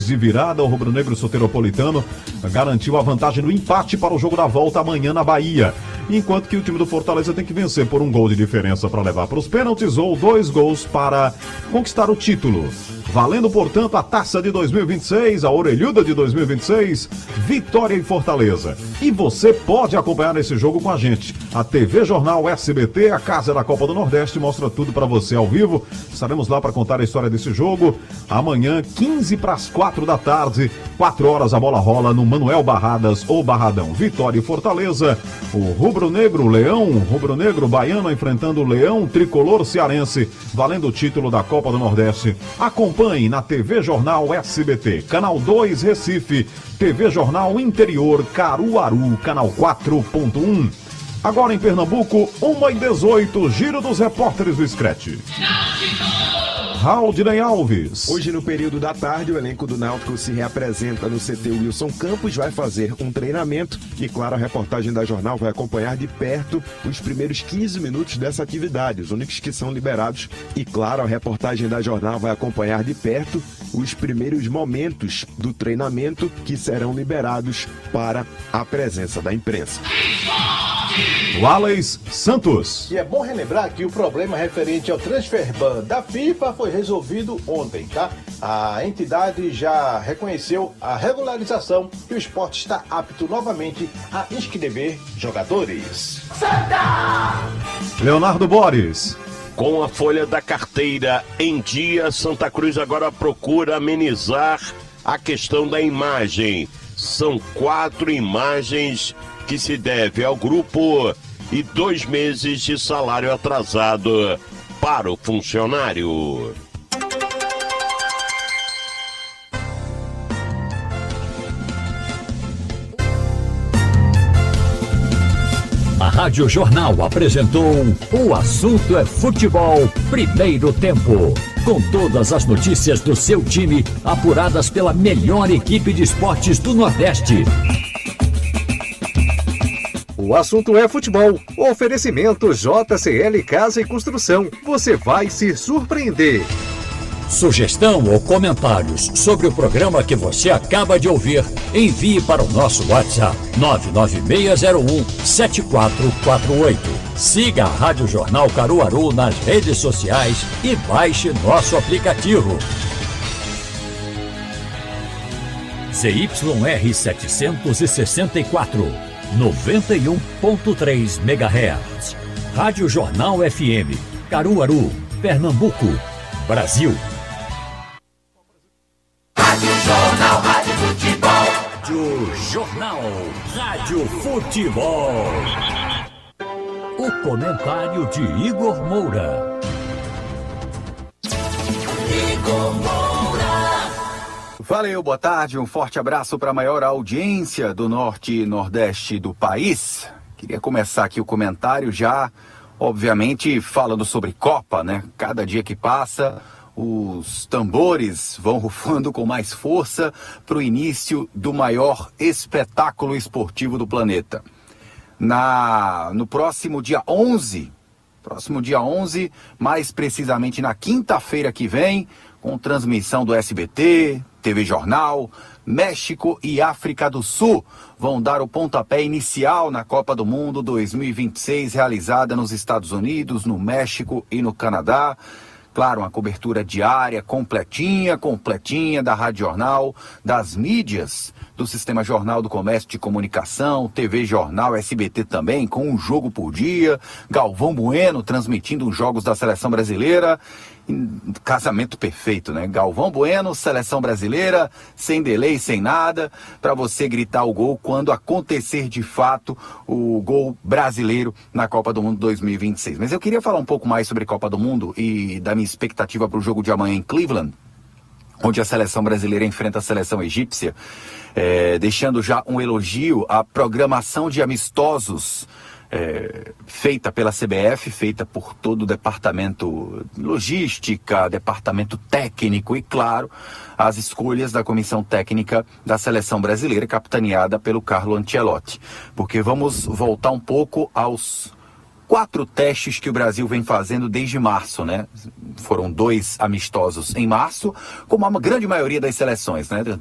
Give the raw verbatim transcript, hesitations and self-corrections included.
de virada, o rubro-negro soteropolitano garantiu a vantagem do empate para o jogo da volta amanhã na Bahia. Enquanto que o time do Fortaleza tem que vencer por um gol de diferença para levar para os pênaltis ou dois gols para conquistar o título. Valendo, portanto, a taça de dois mil e vinte e seis, a orelhuda de dois mil e vinte e seis, Vitória em Fortaleza. E você pode acompanhar esse jogo com a gente. A T V Jornal S B T, a Casa da Copa do Nordeste, mostra tudo para você ao vivo. Estaremos lá para contar a história desse jogo. Amanhã, quinze para as quatro da tarde, quatro horas a bola rola no Manuel Barradas ou Barradão. Vitória e Fortaleza. O rubro-negro Leão, rubro-negro baiano enfrentando o Leão tricolor cearense, valendo o título da Copa do Nordeste. Acompanhe na T V Jornal S B T, Canal dois Recife, T V Jornal Interior Caruaru, Canal quatro ponto um. Agora em Pernambuco, uma e dezoito, Giro dos Repórteres do Scratch. Raudinei Alves. Hoje, no período da tarde, o elenco do Náutico se reapresenta no C T Wilson Campos, vai fazer um treinamento e, claro, a reportagem da Jornal vai acompanhar de perto os primeiros quinze minutos dessa atividade, os únicos que são liberados. E, claro, a reportagem da Jornal vai acompanhar de perto os primeiros momentos do treinamento que serão liberados para a presença da imprensa. Wallace Santos. E é bom relembrar que o problema referente ao transfer ban da FIFA foi resolvido ontem, tá? A entidade já reconheceu a regularização e o esporte está apto novamente a inscrever jogadores. Santa! Leonardo Boris. Com a folha da carteira em dia, Santa Cruz agora procura amenizar a questão da imagem. São quatro imagens que se deve ao grupo e dois meses de salário atrasado para o funcionário. A Rádio Jornal apresentou O Assunto é Futebol, primeiro tempo. Com todas as notícias do seu time, apuradas pela melhor equipe de esportes do Nordeste. O assunto é futebol. Oferecimento J C L Casa e Construção. Você vai se surpreender. Sugestão ou comentários sobre o programa que você acaba de ouvir, envie para o nosso WhatsApp nove nove seis zero um sete quatro quatro oito. Siga a Rádio Jornal Caruaru nas redes sociais e baixe nosso aplicativo. Z Y R setecentos e sessenta e quatro, noventa e um ponto três megahertz. Rádio Jornal F M, Caruaru, Pernambuco, Brasil. Rádio Jornal, Rádio Futebol. Rádio Jornal, Rádio Futebol. O comentário de Igor Moura. Igor Moura. Valeu, boa tarde, um forte abraço para a maior audiência do norte e nordeste do país. Queria começar aqui o comentário já, obviamente, falando sobre Copa, né? Cada dia que passa, os tambores vão rufando com mais força para o início do maior espetáculo esportivo do planeta. Na, no próximo dia onze, próximo dia onze, mais precisamente na quinta-feira que vem, com transmissão do S B T, T V Jornal, México e África do Sul vão dar o pontapé inicial na Copa do Mundo dois mil e vinte e seis, realizada nos Estados Unidos, no México e no Canadá. Claro, uma cobertura diária, completinha, completinha, da Rádio Jornal, das mídias, do Sistema Jornal do Comércio de Comunicação, T V Jornal, S B T também, com um jogo por dia, Galvão Bueno transmitindo os jogos da Seleção Brasileira. Casamento perfeito, né? Galvão Bueno, Seleção Brasileira, sem delay, sem nada, para você gritar o gol quando acontecer de fato o gol brasileiro na Copa do Mundo dois mil e vinte e seis. Mas eu queria falar um pouco mais sobre Copa do Mundo e da minha expectativa para o jogo de amanhã em Cleveland, onde a seleção brasileira enfrenta a seleção egípcia, é, deixando já um elogio à programação de amistosos É, feita pela C B F, feita por todo o departamento logística, departamento técnico e, claro, as escolhas da comissão técnica da seleção brasileira, capitaneada pelo Carlo Ancelotti. Porque vamos voltar um pouco aos quatro testes que o Brasil vem fazendo desde março, né? Foram dois amistosos em março, como a grande maioria das seleções, né?